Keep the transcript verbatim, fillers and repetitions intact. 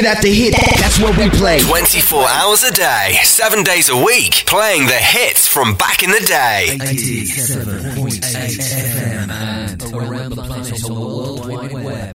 At the hit, that's what we play. twenty-four hours a day, seven days a week, playing the hits from back in the day. eighty-seven point eight F M and around the planet on the World Wide Web.